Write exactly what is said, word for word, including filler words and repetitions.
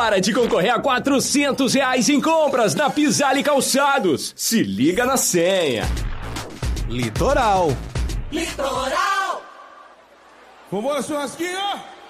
hora de concorrer a quatrocentos reais em compras na Pisale Calçados. Se liga na senha. Litoral. Litoral. Vambora, churrasquinho!